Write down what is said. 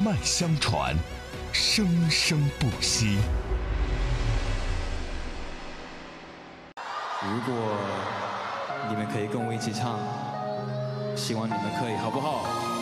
脉相传，生生不息。 如果你们可以跟我一起唱，希望你们可以，好不好？